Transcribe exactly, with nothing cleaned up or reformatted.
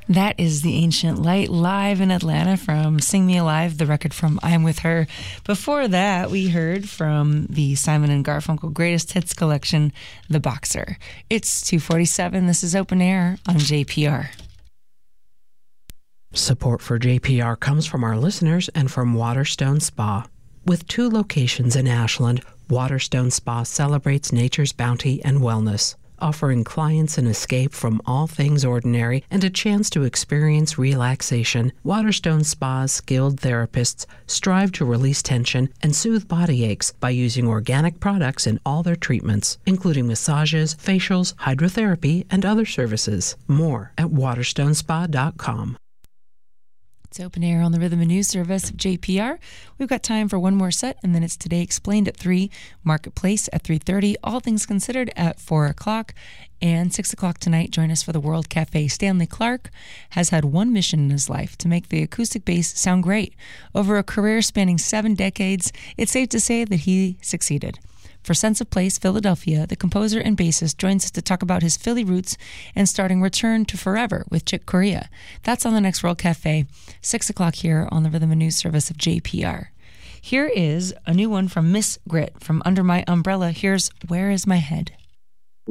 That is The Ancient Light live in Atlanta from Sing Me Alive, the record from I'm With Her. Before that, we heard from the Simon and Garfunkel Greatest Hits collection, The Boxer. It's two forty-seven. This is Open Air on J P R. Support for J P R comes from our listeners and from Waterstone Spa. With two locations in Ashland, Waterstone Spa celebrates nature's bounty and wellness, offering clients an escape from all things ordinary and a chance to experience relaxation. Waterstone Spa's skilled therapists strive to release tension and soothe body aches by using organic products in all their treatments, including massages, facials, hydrotherapy, and other services. More at waterstone spa dot com. It's Open Air on the Rhythm and News Service of J P R. We've got time for one more set, and then it's Today Explained at three, Marketplace at three thirty, All Things Considered at four o'clock, and six o'clock tonight, join us for the World Cafe. Stanley Clarke has had one mission in his life: to make the acoustic bass sound great. Over a career spanning seven decades, it's safe to say that he succeeded. For Sense of Place Philadelphia, the composer and bassist joins us to talk about his Philly roots and starting Return to Forever with Chick Corea. That's on the next World Cafe, six o'clock here on the Rhythm and News Service of J P R. Here is a new one from Miss Grit from Under My Umbrella. Here's Where Is My Head?